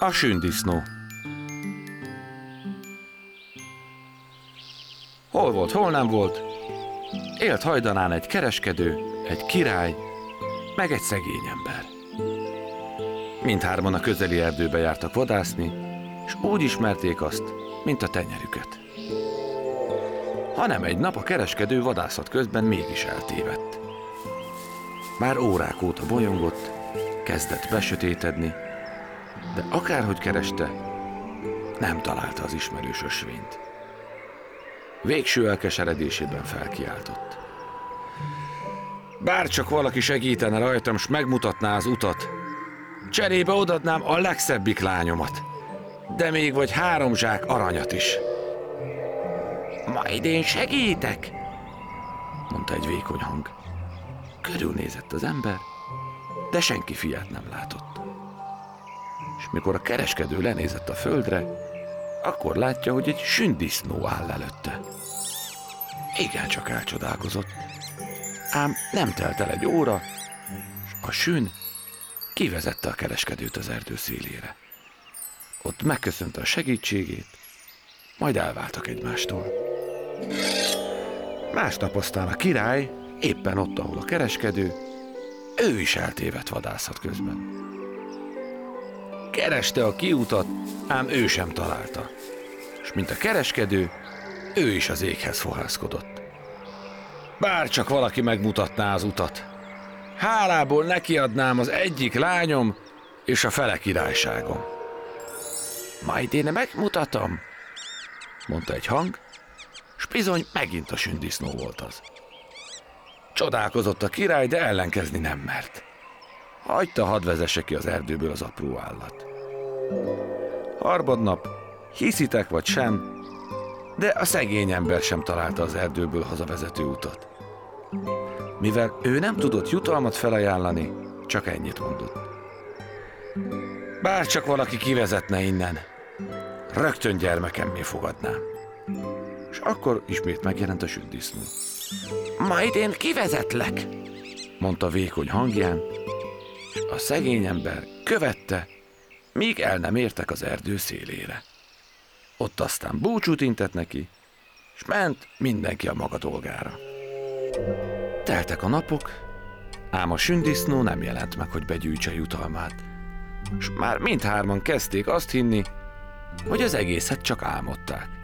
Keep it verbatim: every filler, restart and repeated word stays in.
A sündisznó. Hol volt, hol nem volt, élt hajdanán egy kereskedő, egy király, meg egy szegény ember. Mindhárman a közeli erdőbe jártak vadászni, és úgy ismerték azt, mint a tenyerüket. Hanem egy nap a kereskedő vadászat közben mégis eltévedt. Már órák óta bolyongott, kezdett besötétedni, de akárhogy kereste, nem találta az ismerős ösvényt. Végső elkeseredésében felkiáltott. Bárcsak valaki segítene rajtam, s megmutatná az utat, cserébe odadnám a legszebbik lányomat, de még vagy három zsák aranyat is. Majd én segítek, mondta egy vékony hang. Körülnézett az ember, de senki fiát nem látott. És mikor a kereskedő lenézett a földre, akkor látja, hogy egy sündisznó áll előtte. Igen, csak elcsodálkozott. Ám nem telt el egy óra, és a sün kivezette a kereskedőt az erdő szélére. Ott megköszönte a segítségét, majd elváltak egymástól. Másnap aztán a király, éppen ott, ahol a kereskedő, ő is eltévedt vadászat közben. Kereste a kiutat, ám ő sem találta. És mint a kereskedő, ő is az éghez fohászkodott. Bárcsak valaki megmutatná az utat. Hálából nekiadnám az egyik lányom és a fele királyságom. Majd én megmutatom, mondta egy hang, s bizony megint a sündisznó volt az. Csodálkozott a király, de ellenkezni nem mert. Hagyta, hadd vezesse ki az erdőből az apró állat. Harmadnap, hiszitek vagy sem, de a szegény ember sem találta az erdőből hazavezető utat. Mivel ő nem tudott jutalmat felajánlani, csak ennyit mondott. Bárcsak valaki kivezetne innen, rögtön gyermekemmé fogadnám. És akkor ismét megjelent a sündisznó. Majd én kivezetlek, mondta vékony hangján, és a szegény ember követte, míg el nem értek az erdő szélére. Ott aztán búcsút intett neki, és ment mindenki a maga dolgára. Teltek a napok, ám a sündisznó nem jelent meg, hogy begyűjtse jutalmát, és már mindhárman kezdték azt hinni, hogy az egészet csak álmodták.